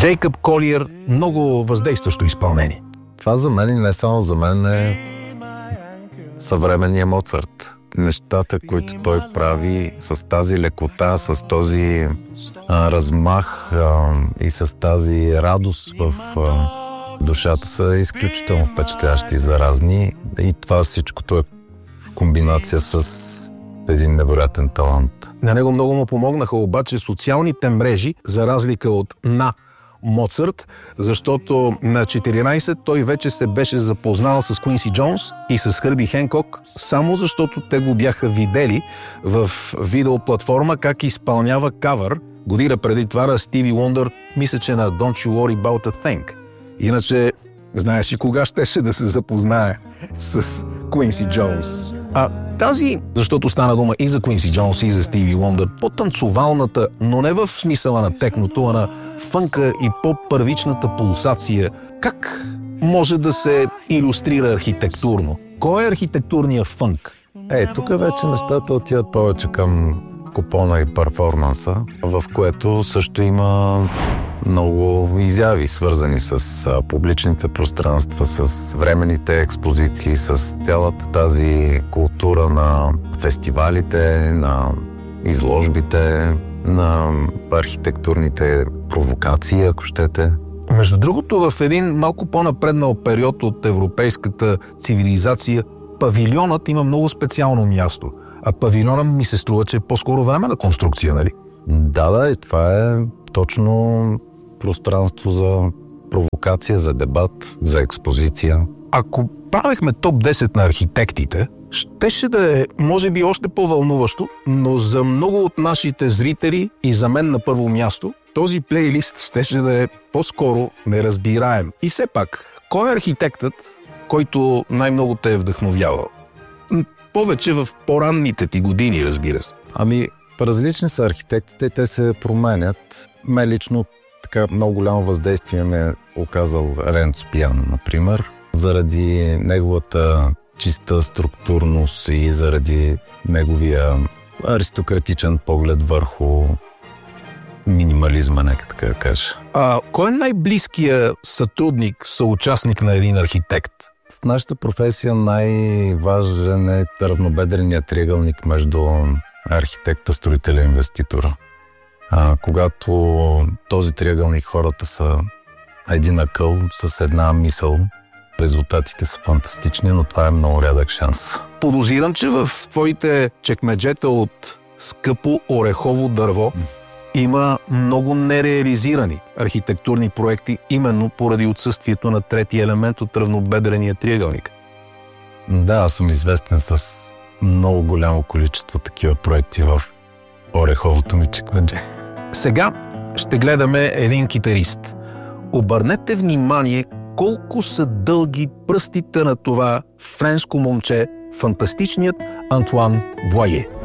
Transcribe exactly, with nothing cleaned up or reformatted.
Джейкъб Колиер, много въздействащо изпълнение. Това за мен и не само за мен е съвременния Моцарт. Нещата, които той прави с тази лекота, с този а, размах а, и с тази радост в а, душата са изключително впечатляващи и заразни. И това всичкото е в комбинация с един невероятен талант. На него много му помогнаха обаче социалните мрежи, за разлика от на Моцарт, защото на четиринайсет той вече се беше запознал с Куинси Джонс и с Хърби Хенкок, само защото те го бяха видели в видеоплатформа как изпълнява кавър година преди това на Стиви Уондър, мисля, че на Don't You Worry About a Thing. Иначе, знаеш и кога щеше да се запознае с Куинси Джонс. А тази, защото стана дума и за Куинси Джонс, и за Стиви Уондър, по-танцовалната, но не в смисъла на техното, а на фънка и по-първичната пулсация, как може да се илюстрира архитектурно? Кой е архитектурният фънк? Е, тук вече нещата отиват повече към купона и перформанса, в което също има много изяви, свързани с а, публичните пространства, с временните експозиции, с цялата тази култура на фестивалите, на изложбите, на архитектурните провокации, ако щете. Между другото, в един малко по-напреднал период от европейската цивилизация, павилионът има много специално място. А павилиона ми се струва, че е по-скоро временна конструкция, нали? Да, да, и това е точно пространство за провокация, за дебат, за експозиция. Ако правихме топ десет на архитектите, щеше да е, може би, още по-вълнуващо, но за много от нашите зрители и за мен на първо място, този плейлист щеше да е по-скоро неразбираем. И все пак, кой е архитектът, който най-много те е вдъхновявал? Повече в по-ранните ти години, разбира се. Ами, различни са архитектите, те се променят. Ме лично така много голямо въздействие ме е оказал Ренцо Пиано, например, заради неговата чиста структурност и заради неговия аристократичен поглед върху минимализма, нека така да кажа. А кой е най-близкият сътрудник, съучастник на един архитект? В нашата професия най-важен е равнобедреният триъгълник между архитекта, строителя и инвеститора. А, когато този триъгълник хората са един акъл с една мисъл, резултатите са фантастични, но това е много рядък шанс. Подозирам, че в твоите чекмеджета от скъпо орехово дърво има много нереализирани архитектурни проекти, именно поради отсъствието на третия елемент от равнобедрения триъгълник. Да, аз съм известен с много голямо количество такива проекти в ореховото ми чекмедже. Сега ще гледаме един китарист. Обърнете внимание колко са дълги пръстите на това френско момче, фантастичният Антуан Боае.